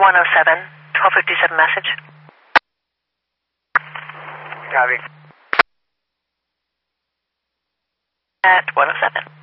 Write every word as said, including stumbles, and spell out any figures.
one oh seven, twelve fifty-seven message. Copy. At one oh seven.